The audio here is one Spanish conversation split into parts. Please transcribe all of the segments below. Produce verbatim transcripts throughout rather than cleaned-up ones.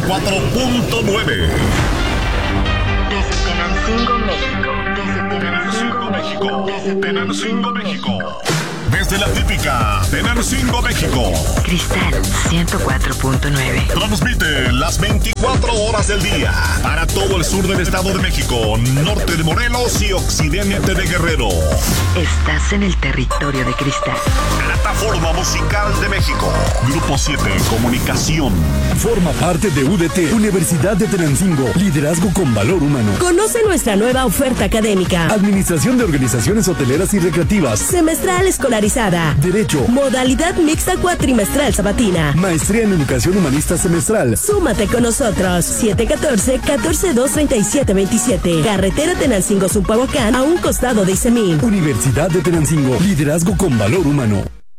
cuatro punto nueve. Desde Tenancingo, México. Desde Tenancingo, México. Tenancingo, México. Desde la típica Tenancingo, México. Cristal ciento cuatro punto nueve. Transmite las veinticuatro horas del día para todo el sur del Estado de México, norte de Morelos y occidente de Guerrero. Estás en el territorio de Cristal. Plataforma Musical de México. Grupo siete Comunicación. Forma parte de U D T, Universidad de Tenancingo. Liderazgo con valor humano. Conoce nuestra nueva oferta académica. Administración de organizaciones hoteleras y recreativas. Semestral escolarizada. Derecho. Modalidad mixta cuatrimestral sabatina. Maestría en Educación Humanista semestral. Súmate con nosotros. siete uno cuatro, uno cuatro dos, tres siete dos siete. Carretera Tenancingo-Zumpahuacán, a un costado de Isemín. Universidad de Tenancingo. Liderazgo con valor humano.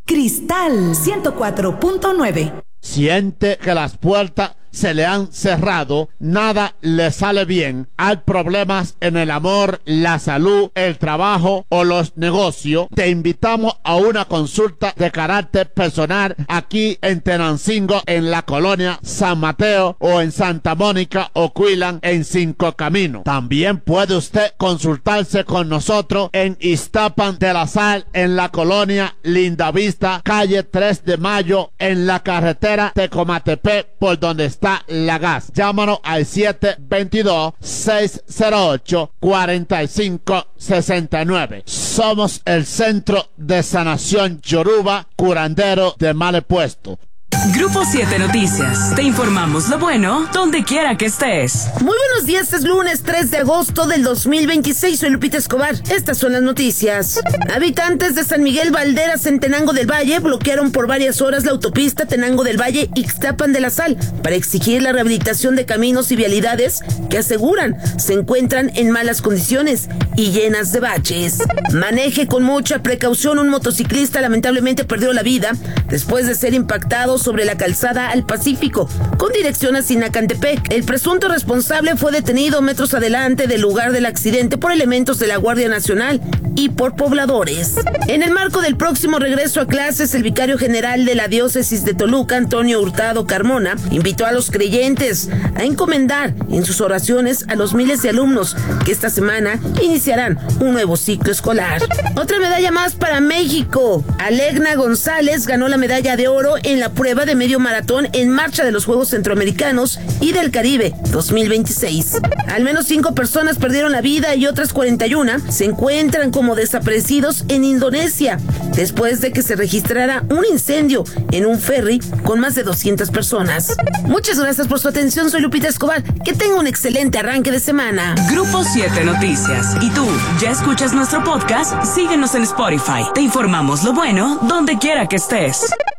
Cristal ciento cuatro punto nueve. Siente que las puertas se le han cerrado, nada le sale bien, hay problemas en el amor, la salud, el trabajo o los negocios, te invitamos a una consulta de carácter personal aquí en Tenancingo, en la colonia San Mateo, o en Santa Mónica o Cuilan en Cinco Caminos. También puede usted consultarse con nosotros en Iztapan de la Sal, en la colonia Lindavista, calle tres de mayo, en la carretera Tecomatepec, por donde está la gas. Llámanos al siete dos dos, seis cero ocho, cuatro cinco seis nueve. Somos el Centro de Sanación Yoruba, curandero de mal puesto. Grupo siete Noticias. Te informamos lo bueno donde quiera que estés. Muy buenos días, es lunes tres de agosto del dos mil veintiséis. Soy Lupita Escobar. Estas son las noticias. Habitantes de San Miguel Valderas en Tenango del Valle bloquearon por varias horas la autopista Tenango del Valle Ixtapan de la Sal para exigir la rehabilitación de caminos y vialidades que aseguran se encuentran en malas condiciones y llenas de baches. Maneje con mucha precaución. Un motociclista lamentablemente perdió la vida después de ser impactado sobre la calzada al Pacífico, con dirección a Sinacantepec. El presunto responsable fue detenido metros adelante del lugar del accidente por elementos de la Guardia Nacional y por pobladores. En el marco del próximo regreso a clases, el vicario general de la diócesis de Toluca, Antonio Hurtado Carmona, invitó a los creyentes a encomendar en sus oraciones a los miles de alumnos que esta semana iniciarán un nuevo ciclo escolar. Otra medalla más para México. Alegna González ganó la medalla de oro en la prueba de medio maratón en marcha de los Juegos Centroamericanos y del Caribe dos mil veintiséis. Al menos cinco personas perdieron la vida y otras cuarenta y una se encuentran como desaparecidos en Indonesia después de que se registrara un incendio en un ferry con más de doscientas personas. Muchas gracias por su atención. Soy Lupita Escobar. Que tenga un excelente arranque de semana. Grupo siete Noticias. ¿Y tú ya escuchas nuestro podcast? Síguenos en Spotify. Te informamos lo bueno donde quiera que estés.